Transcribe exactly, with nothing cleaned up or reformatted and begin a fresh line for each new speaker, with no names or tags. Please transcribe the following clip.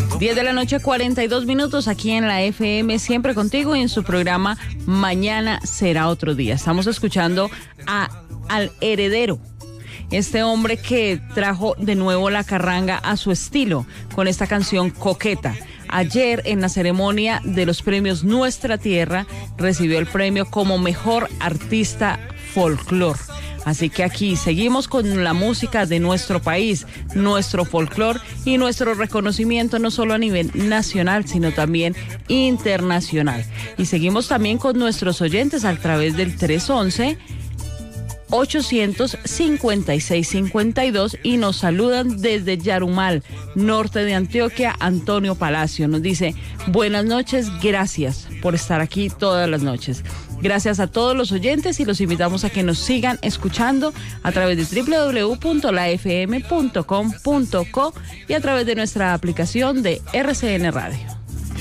diez de la noche, cuarenta y dos minutos, aquí en la F M, siempre contigo y en su programa Mañana será otro día. Estamos escuchando a Al Heredero, este hombre que trajo de nuevo la carranga a su estilo con esta canción Coqueta. Ayer, en la ceremonia de los premios Nuestra Tierra, recibió el premio como mejor artista folclor. Así que aquí seguimos con la música de nuestro país, nuestro folclor y nuestro reconocimiento no solo a nivel nacional, sino también internacional. Y seguimos también con nuestros oyentes a través del tres once, ochocientos cincuenta y seis cincuenta y dos y nos saludan desde Yarumal, norte de Antioquia. Antonio Palacio nos dice: buenas noches, gracias por estar aquí todas las noches. Gracias a todos los oyentes y los invitamos a que nos sigan escuchando a través de doble u doble u doble u punto la f m punto com punto co y a través de nuestra aplicación de R C N Radio.